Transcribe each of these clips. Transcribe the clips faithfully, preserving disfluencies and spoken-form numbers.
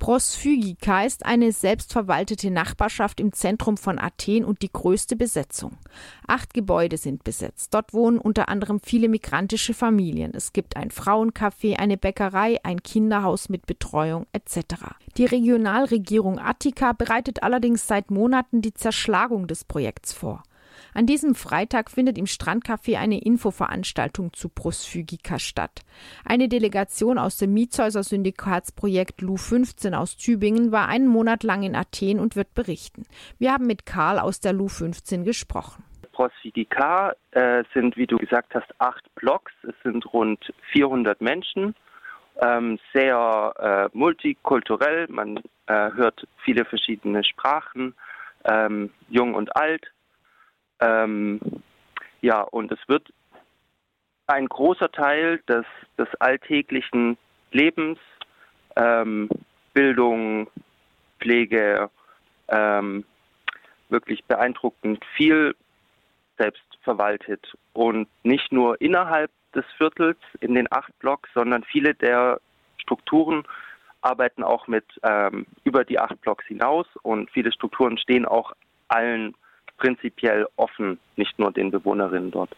Prosphygika ist eine selbstverwaltete Nachbarschaft im Zentrum von Athen und die größte Besetzung. Acht Gebäude sind besetzt. Dort wohnen unter anderem viele migrantische Familien. Es gibt ein Frauencafé, eine Bäckerei, ein Kinderhaus mit Betreuung et cetera. Die Regionalregierung Attika bereitet allerdings seit Monaten die Zerschlagung des Projekts vor. An diesem Freitag findet im Strandcafé eine Infoveranstaltung zu Prosphygika statt. Eine Delegation aus dem Mietshäuser-Syndikatsprojekt L U fünfzehn aus Tübingen war einen Monat lang in Athen und wird berichten. Wir haben mit Karl aus der L U fünfzehn gesprochen. Prosphygika äh, sind, wie du gesagt hast, acht Blocks. Es sind rund vierhundert Menschen, ähm, sehr äh, multikulturell. Man äh, hört viele verschiedene Sprachen, ähm, jung und alt. Ähm, ja, und es wird ein großer Teil des, des alltäglichen Lebens, ähm, Bildung, Pflege, ähm, wirklich beeindruckend viel selbst verwaltet. Und nicht nur innerhalb des Viertels in den acht Blocks, sondern viele der Strukturen arbeiten auch mit ähm, über die acht Blocks hinaus und viele Strukturen stehen auch allen prinzipiell offen, nicht nur den Bewohnerinnen dort.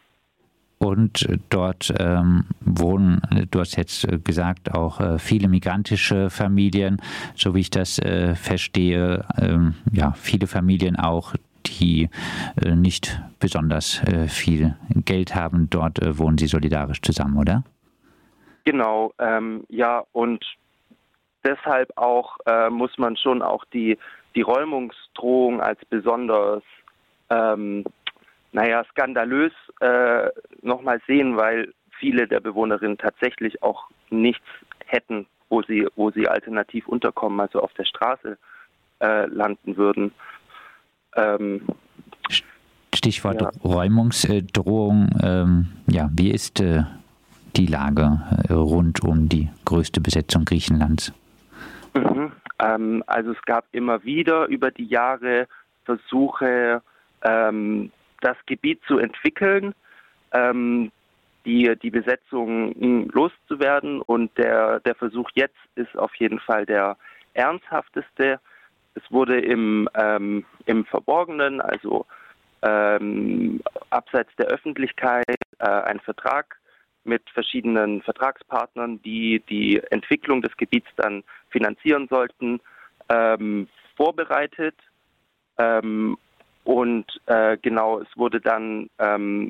Und dort ähm, wohnen, du hast jetzt gesagt, auch äh, viele migrantische Familien, so wie ich das äh, verstehe, ähm, ja, viele Familien auch, die äh, nicht besonders äh, viel Geld haben. Dort äh, wohnen sie solidarisch zusammen, oder? Genau, ähm, ja, und deshalb auch äh, muss man schon auch die, die Räumungsdrohung als besonders ähm, naja, skandalös äh, nochmal sehen, weil viele der Bewohnerinnen tatsächlich auch nichts hätten, wo sie, wo sie alternativ unterkommen, also auf der Straße äh, landen würden. Ähm, Stichwort ja. Räumungsdrohung. Ähm, ja, wie ist äh, die Lage äh, rund um die größte Besetzung Griechenlands? Mhm. Ähm, also es gab immer wieder über die Jahre Versuche, ähm, das Gebiet zu entwickeln, ähm, die, die Besetzung loszuwerden. Und der, der Versuch jetzt ist auf jeden Fall der ernsthafteste. Es wurde im, ähm, im Verborgenen, also ähm, abseits der Öffentlichkeit, äh, ein Vertrag mit verschiedenen Vertragspartnern, die die Entwicklung des Gebiets dann finanzieren sollten, ähm, vorbereitet. Ähm, und äh, genau, es wurde dann ähm,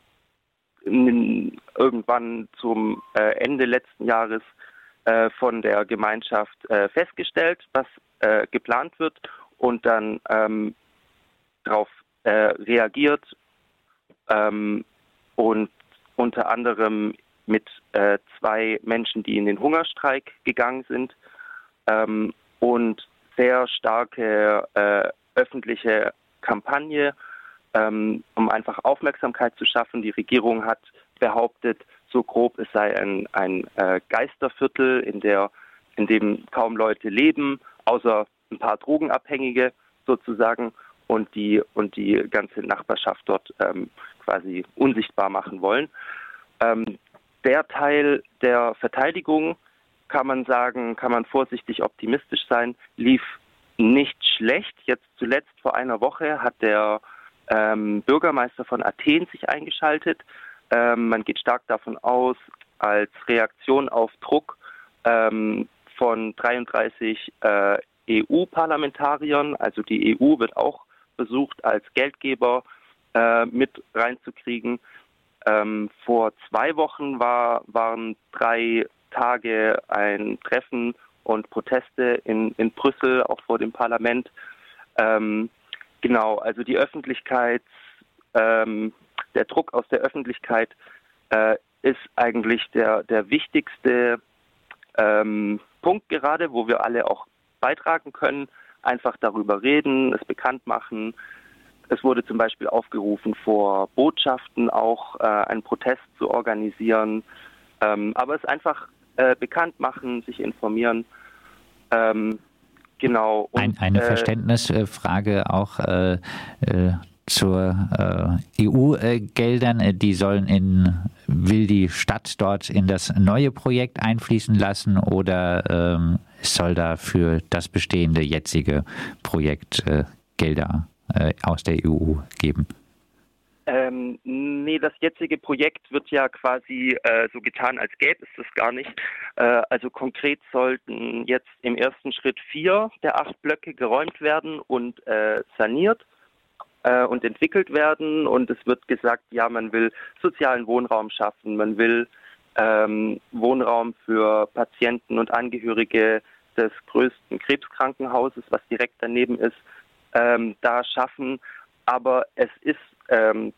in, irgendwann zum äh, Ende letzten Jahres äh, von der Gemeinschaft äh, festgestellt, was äh, geplant wird und dann ähm, darauf äh, reagiert ähm, und unter anderem mit äh, zwei Menschen, die in den Hungerstreik gegangen sind ähm, und sehr starke äh, öffentliche Kampagne, ähm, um einfach Aufmerksamkeit zu schaffen. Die Regierung hat behauptet, so grob, es sei ein, ein äh, Geisterviertel, in, der, in dem kaum Leute leben, außer ein paar Drogenabhängige sozusagen und die, und die ganze Nachbarschaft dort ähm, quasi unsichtbar machen wollen. Ähm, der Teil der Verteidigung, kann man sagen, kann man vorsichtig optimistisch sein, lief nicht schlecht. Jetzt zuletzt vor einer Woche hat der ähm, Bürgermeister von Athen sich eingeschaltet. Ähm, man geht stark davon aus, als Reaktion auf Druck ähm, von dreiunddreißig äh, E U-Parlamentariern, also die E U wird auch versucht, als Geldgeber äh, mit reinzukriegen. Ähm, vor zwei Wochen war, waren drei Tage ein Treffen und Proteste in, in Brüssel, auch vor dem Parlament. Ähm, genau, also die Öffentlichkeit, ähm, der Druck aus der Öffentlichkeit äh, ist eigentlich der, der wichtigste ähm, Punkt gerade, wo wir alle auch beitragen können, einfach darüber reden, es bekannt machen. Es wurde zum Beispiel aufgerufen, vor Botschaften auch äh, einen Protest zu organisieren. Ähm, aber es einfach äh, bekannt machen, sich informieren. Ähm, genau. Und, Ein, eine äh, Verständnisfrage auch äh, äh, zur äh, E U-Geldern. Die sollen in, will die Stadt dort in das neue Projekt einfließen lassen oder ähm, es soll da für das bestehende jetzige Projekt äh, Gelder äh, aus der E U geben? Ähm, nee, das jetzige Projekt wird ja quasi äh, so getan, als gäbe es das gar nicht. Äh, also konkret sollten jetzt im ersten Schritt vier der acht Blöcke geräumt werden und äh, saniert äh, und entwickelt werden. Und es wird gesagt, ja, man will sozialen Wohnraum schaffen, man will ähm, Wohnraum für Patienten und Angehörige des größten Krebskrankenhauses, was direkt daneben ist, ähm, da schaffen. Aber es ist ähm,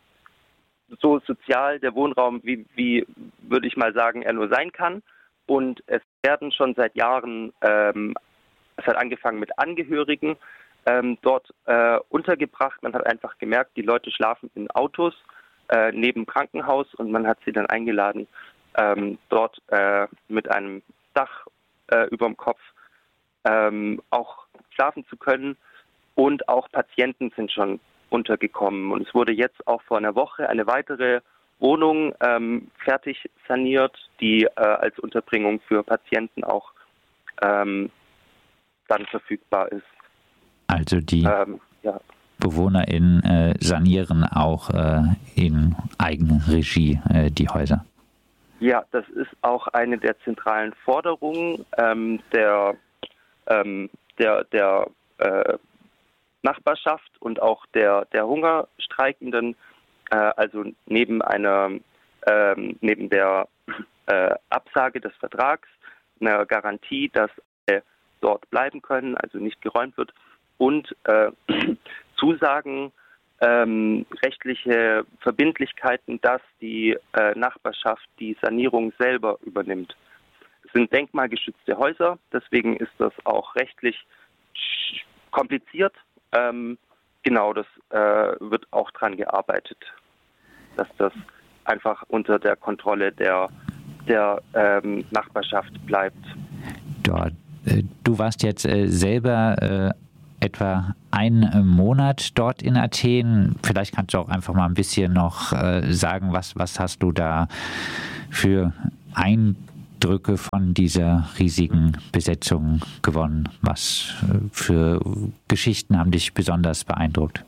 so sozial der Wohnraum, wie, wie würde ich mal sagen, er nur sein kann. Und es werden schon seit Jahren, ähm, es hat angefangen mit Angehörigen, ähm, dort äh, untergebracht. Man hat einfach gemerkt, die Leute schlafen in Autos äh, neben Krankenhaus und man hat sie dann eingeladen, ähm, dort äh, mit einem Dach äh, über dem Kopf ähm, auch schlafen zu können. Und auch Patienten sind schon untergekommen. Und es wurde jetzt auch vor einer Woche eine weitere Wohnung ähm, fertig saniert, die äh, als Unterbringung für Patienten auch ähm, dann verfügbar ist. Also die ähm, ja. BewohnerInnen äh, sanieren auch äh, in Eigenregie äh, die Häuser. Ja, das ist auch eine der zentralen Forderungen ähm, der, ähm, der, der äh, Nachbarschaft und auch der, der Hungerstreikenden, äh, also neben einer, ähm, neben der äh, Absage des Vertrags, eine Garantie, dass alle dort bleiben können, also nicht geräumt wird, und äh, Zusagen, ähm, rechtliche Verbindlichkeiten, dass die äh, Nachbarschaft die Sanierung selber übernimmt. Es sind denkmalgeschützte Häuser, deswegen ist das auch rechtlich kompliziert. Ähm, genau, das äh, wird auch dran gearbeitet, dass das einfach unter der Kontrolle der, der ähm, Nachbarschaft bleibt. Dort, äh, du warst jetzt äh, selber äh, etwa einen Monat dort in Athen. Vielleicht kannst du auch einfach mal ein bisschen noch äh, sagen, was, was hast du da für Eindrücke von dieser riesigen Besetzung gewonnen? Was für Geschichten haben dich besonders beeindruckt?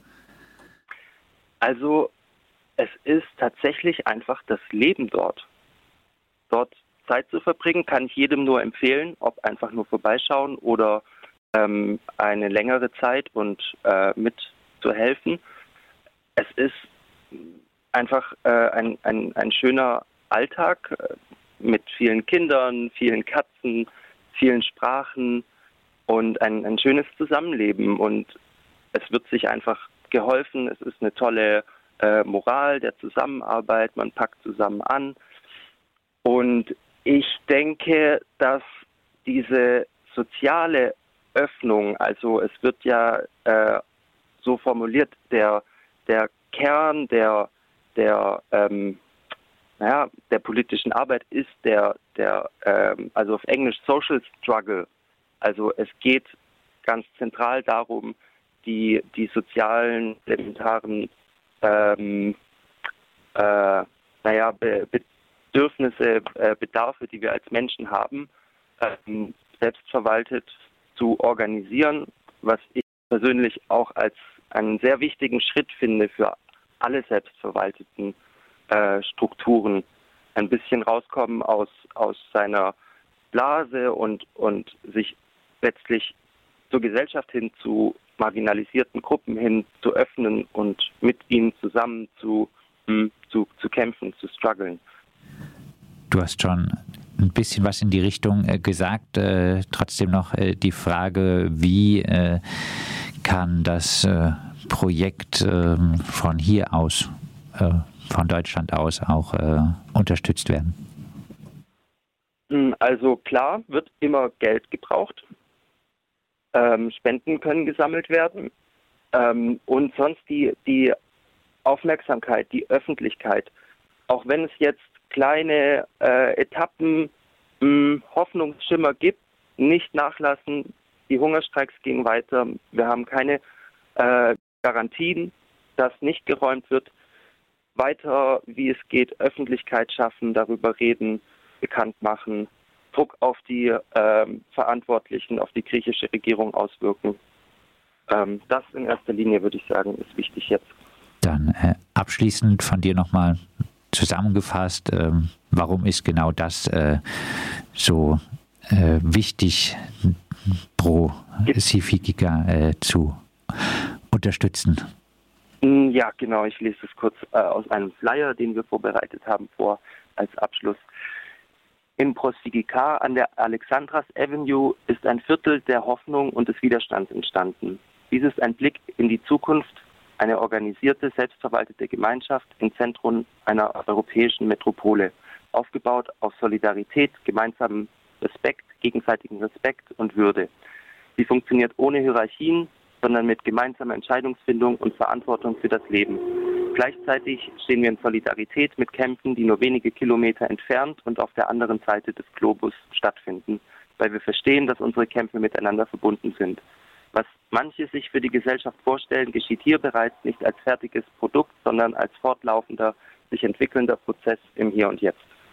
Also es ist tatsächlich einfach das Leben dort. Dort Zeit zu verbringen, kann ich jedem nur empfehlen, ob einfach nur vorbeischauen oder ähm, eine längere Zeit und äh, mit zu helfen. Es ist einfach äh, ein, ein, ein schöner Alltag äh, mit vielen Kindern, vielen Katzen, vielen Sprachen und ein, ein schönes Zusammenleben. Und es wird sich einfach geholfen. Es ist eine tolle äh, Moral der Zusammenarbeit. Man packt zusammen an. Und ich denke, dass diese soziale Öffnung, also es wird ja äh, so formuliert, der, der Kern der, der, ähm, naja, der politischen Arbeit ist der, der ähm, also auf Englisch Social Struggle. Also es geht ganz zentral darum, die, die sozialen, elementaren ähm, äh, naja, be, Bedürfnisse, äh, Bedarfe, die wir als Menschen haben, ähm, selbstverwaltet zu organisieren, was ich persönlich auch als einen sehr wichtigen Schritt finde für alle selbstverwalteten äh, Strukturen. Ein bisschen rauskommen aus, aus seiner Blase und, und sich letztlich zur Gesellschaft hin, zu marginalisierten Gruppen hin zu öffnen und mit ihnen zusammen zu, mh, zu, zu kämpfen, zu strugglen. Du hast schon ein bisschen was in die Richtung äh, gesagt. Äh, trotzdem noch äh, die Frage, wie äh, kann das äh, Projekt äh, von hier aus, äh, von Deutschland aus auch äh, unterstützt werden? Also klar, wird immer Geld gebraucht. Ähm, Spenden können gesammelt werden. Ähm, und sonst die, die Aufmerksamkeit, die Öffentlichkeit, auch wenn es jetzt kleine äh, Etappen, mh, Hoffnungsschimmer gibt, nicht nachlassen. Die Hungerstreiks gehen weiter. Wir haben keine äh, Garantien, dass nicht geräumt wird. Weiter, wie es geht, Öffentlichkeit schaffen, darüber reden, bekannt machen. Druck auf die ähm, Verantwortlichen, auf die griechische Regierung auswirken. Ähm, das in erster Linie, würde ich sagen, ist wichtig jetzt. Dann äh, abschließend von dir nochmal zusammengefasst, ähm, warum ist genau das äh, so äh, wichtig, pro Civica äh, zu unterstützen? Ja, genau. Ich lese es kurz äh, aus einem Flyer, den wir vorbereitet haben, vor als Abschluss. In Prosigika an der Alexandras Avenue ist ein Viertel der Hoffnung und des Widerstands entstanden. Dies ist ein Blick in die Zukunft, eine organisierte, selbstverwaltete Gemeinschaft im Zentrum einer europäischen Metropole, aufgebaut auf Solidarität, gemeinsamen Respekt, gegenseitigen Respekt und Würde. Sie funktioniert ohne Hierarchien, sondern mit gemeinsamer Entscheidungsfindung und Verantwortung für das Leben. Gleichzeitig stehen wir in Solidarität mit Kämpfen, die nur wenige Kilometer entfernt und auf der anderen Seite des Globus stattfinden, weil wir verstehen, dass unsere Kämpfe miteinander verbunden sind. Was manche sich für die Gesellschaft vorstellen, geschieht hier bereits nicht als fertiges Produkt, sondern als fortlaufender, sich entwickelnder Prozess im Hier und Jetzt.